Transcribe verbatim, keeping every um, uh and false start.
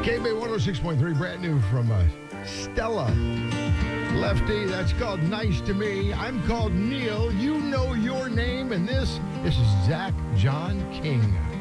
K B one oh six point three, brand new from uh, Stella. Lefty, that's called Nice to Me. I'm called Neil. You know your name, and this, this is Zach John King.